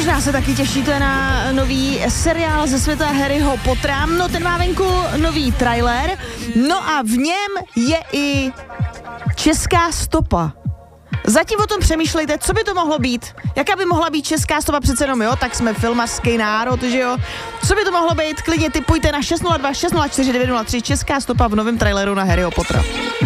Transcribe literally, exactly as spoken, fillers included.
Možná se taky těšíte na nový seriál ze světa Harryho Pottera. No ten má venku nový trailer. No a v něm je i česká stopa. Zatím o tom přemýšlejte, co by to mohlo být. Jaká by mohla být česká stopa, přece jenom, jo? Tak jsme filmařský národ, že jo? Co by to mohlo být? Klidně tipujte na šest nula dva šest nula čtyři devět nula tři. Česká stopa v novém traileru na Harryho Pottera.